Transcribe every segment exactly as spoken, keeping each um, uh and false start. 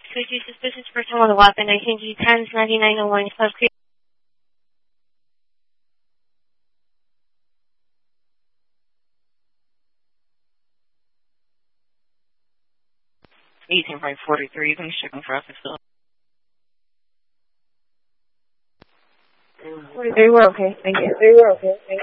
Could you suspicious person with a weapon? nineteen G ten ninety-nine oh one Club Creek. eighteen by forty-three. Thanks for checking traffic still. They were okay. Thank you. They were okay. Thank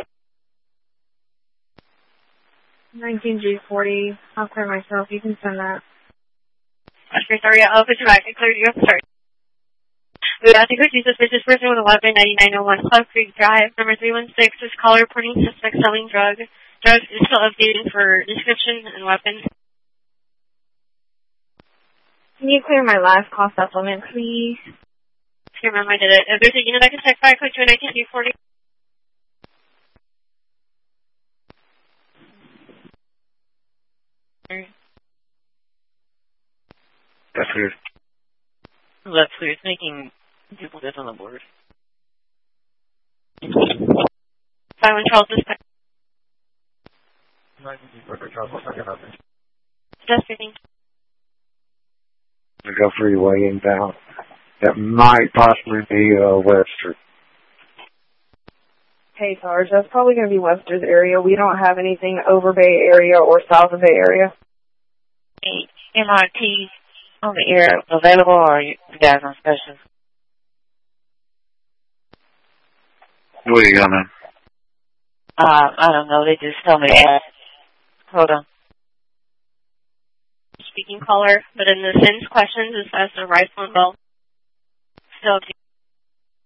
you. nineteen G forty. I'll clear myself. You can send that. Oscar, sorry, I'll put you back. I cleared you. Sorry. We got to go to suspicious person with a weapon, ninety-nine oh one Club Creek Drive, number three one six. This caller reporting suspect selling drugs. Drugs is still updating for description and weapons. Can you clear my last call supplement, please? Okay, remember I did it. If there's a unit I can check by, click to a nineteen G forty. That's weird. That's weird. It's making people get on the board. five one Charles Dispatch. Just speaking. The Go Freeway inbound. That might possibly be uh, Webster. Hey, Sarge, that's probably going to be Webster's area. We don't have anything over Bay Area or south of Bay Area. M R T on the air available, or are you guys on special? What do you got, man? Uh, I don't know. They just told me to ask. Hold on. Speaking caller, but in the sends questions, it says the rifle and belt. Still.